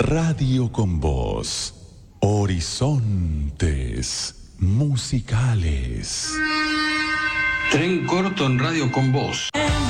Radio con Voz. Horizontes musicales. Tren corto en Radio con Voz.